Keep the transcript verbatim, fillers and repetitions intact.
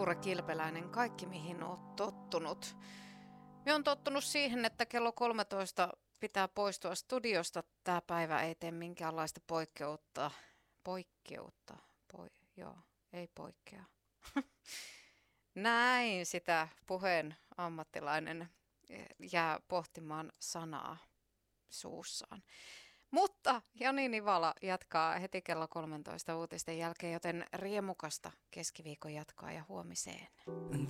Tuure Kilpeläinen, kaikki mihin olet tottunut. Minä olen tottunut siihen, että kello kolmetoista pitää poistua studiosta. Tämä päivä ei tee minkäänlaista poikkeutta. Poikkeutta. Poi, joo, ei poikkea. Näin sitä puheen ammattilainen jää pohtimaan sanaa suussaan. Mutta Jani Nivala jatkaa heti kello kolmetoista uutisten jälkeen, joten riemukasta keskiviikon jatkoa ja huomiseen.